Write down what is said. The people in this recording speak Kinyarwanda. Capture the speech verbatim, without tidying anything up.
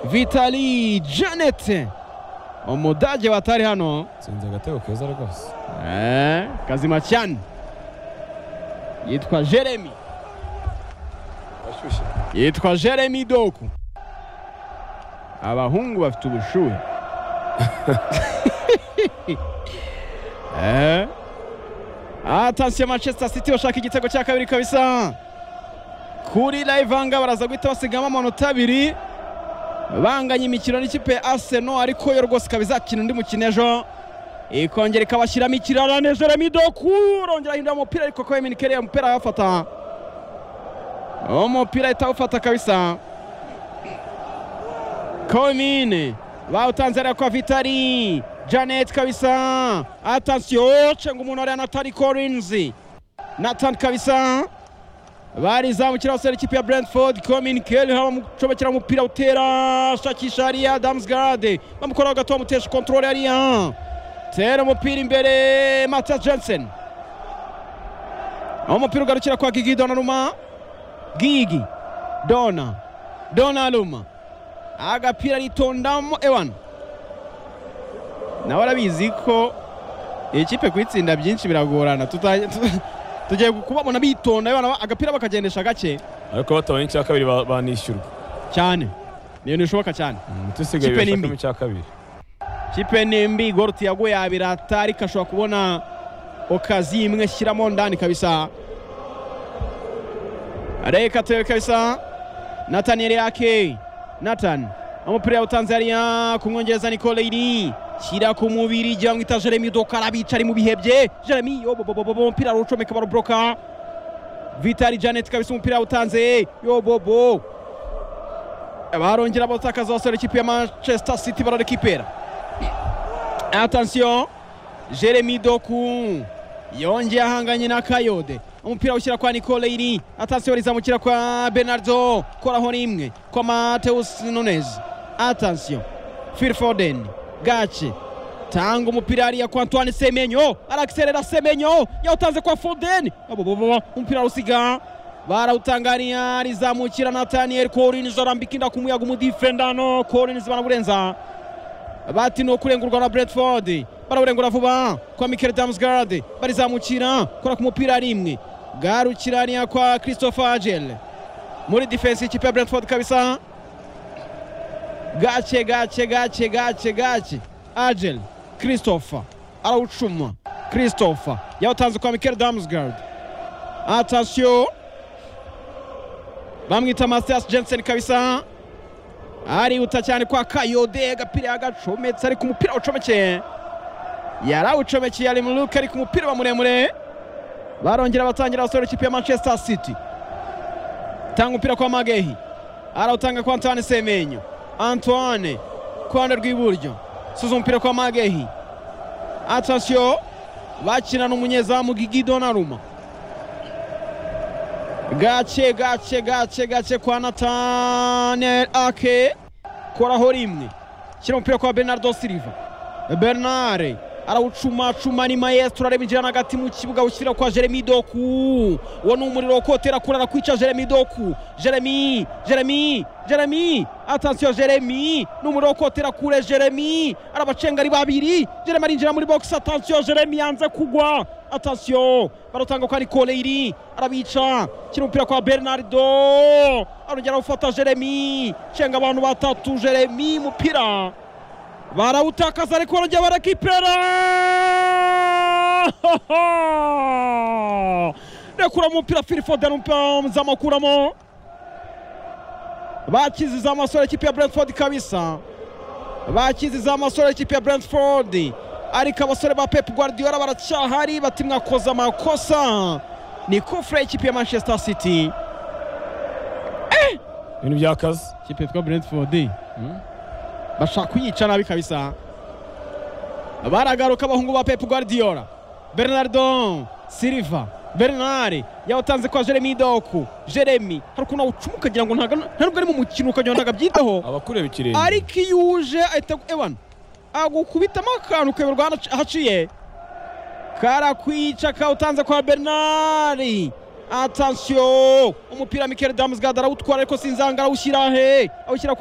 Vitali Janet umudage watari hano tsinze agatego keza rwose eh kazima cyane yitwa Jeremy ashyushye yitwa Jeremy Doku abahungu bafite ubushuhe eh attention Manchester City bashaka igitego cya kabiri kabisa kuri live hanga baraza guhita basigama amanota abiri banganye imikino n'ikipe Arsenal ariko yo rwose kabizakina undi mukino ejo ikongera ikabashyiramo ikirarane Jeremy Doku rongera hindura umupira ariko ko Eminikere umupira yafata umupira itawufata kabisa Komine bawutanze ariko kwa Vitali Janet kabisa attention cenga umuntu ari Nathan Collins Nathan kabisa bari zamukira usere ikipe ya Brentford Komine Kelly haba mucobekera umupira utera shakisha ari Damsgaard bamukora gato mutesha control ari ya tera umupira imbere Matthias Jensen umupira ugarukira kwa Gigi Donnarumma Gigi Donna Donnarumma agapira ritondamo ewan nawe arabizi ko ikipe kwitsinda byinshi biragorana tugiye kubabona bitonda ewan agapira bakagendesha gake ariko batabonye cya kabiri banishyurwa cyane niyo nishoboka cyane tusigaye bashaka cya kabiri kipe nimbi Gorti yaguye abirata ariko ashobora kubona okazi imwe shyiramo ndani kabisa areka tewe kabisa Nathan yake Nathan umupira wa Tanzania kumwongereza Nicoleini shyira ku mubiri jya ngita Jeremy Doku arabica ari mu bihebye Jeremy yo bobo umupira rucomeka barobroka Vitali Janet kabisa umupira utanze yo bobo barongera botakaza wasore ikipe ya Manchester City bararekipera attention Jeremy Doku yongeye ahanganye na Kayode umupira ushyira kwa Nicoleini attention rizamukira kwa Bernardo koraho rimwe kwa Mateus Nunes attention Phil Foden gace tanga umupira ari kwa Antoine Semenyo arakiserera Semenyo yawutanze kwa Foden umupira usiga barawutangania rizamukira Nathaniel Collins arambikinda kumuyaga umudefendano Collins banaburenza bati no kurengurwa na Brentford barawurengura vuba kwa Mikel Damsgaard barizamukira kora ku mupira rimwe garukirania kwa Christopher Agel muri defense ikipe ya Brentford kabisa gace gace gace gace gace Agel Christopher arawucuma Christopher yawutanze kwa Mikel Damsgaard attention bamwita Matthias Jensen kabisa ari uta cyane kwa Kayode gapira agacometse ari ku mupira ucomeke yarawucomeke yari mu look ari ku mupira bamuremure barongera batangira basore ikipe ya Manchester City tanga umupira kwa Magehi arawutanga kwa Antoine Semenyo Antoine kwanda rw'iburyo suza umupira kwa Magehi attention bakina n'umunyezamu Gigi Donnarumma gace gace gace gace kwa Nathaniel Ake koraho rimwe shyira umupira kwa Bernardo Silva Bernard arawucuma cuma ni maestro arebinjira hagati mu kibuga ushyira kwa Jeremy Doku wo n'umuriro kotera kurara kwica Jeremy Doku Jeremy Jeremy Jeremy attention Jeremy n'umuriro kotera kure Jeremy arabacenga ari babiri Jeremy arinjira muri box attention Jeremy yanze kugwa attention barotanga kwa Nicoleini arabica kiri umupira kwa Bernardo arongera ufata Jeremy cenga abantu batatu Jeremy mupira barawutakaza ariko barongera barakipera rekura umupira Phil Foden umupira mzamukuramo bakiziza amasore ikipe ya Brentford kabisa bakiziza amasore ikipe ya Brentford ariko abasore ba Pep Guardiola baracyahari bati mwakoza amakosa ni kufre ikipe ya Manchester City eh ibintu byakaze ikipe twa Brentford hmm? bashaka kuyica nabi kabisa baragaruka abahungu ba Pep Guardiola Bernardo Silva Bernard yawutanze kwa Jeremy Doku Jeremy harukuna ucumuka kugira ngo ntabwo ari mu mukino ukajya ndagabyitaho abakureba ikirenge ariko yuje ahita ewan agukubitamo akantu keberwa haciye karakwica kawutanze kwa Bernard attention umupira Mikel Damsgaard arawutwara ariko sinzanga arawushyira he awushyira